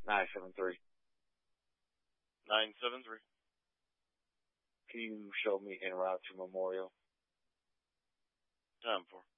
973. 973. Can you show me en route to Memorial? Time for.